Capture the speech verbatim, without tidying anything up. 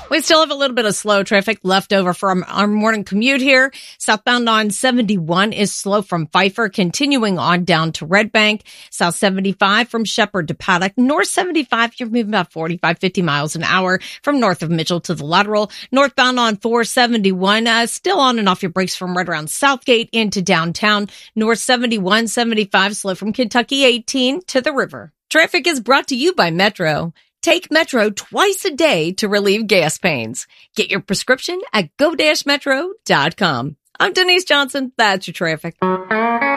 We still have a little bit of slow traffic left over from our morning commute here. Southbound on seventy-one is slow from Pfeiffer, continuing on down to Red Bank. South seventy-five from Shepherd to Paddock. North seventy-five, you're moving about forty-five, fifty miles an hour from north of Mitchell to the Lateral. Northbound on four seventy-one, uh, still on and off your brakes from right around Southgate into downtown. North seventy-one, seventy-five, slow from Kentucky eighteen to the river. Traffic is brought to you by Metro. Take Metro twice a day to relieve gas pains. Get your prescription at go dash metro dot com. I'm Denise Johnson. That's your traffic.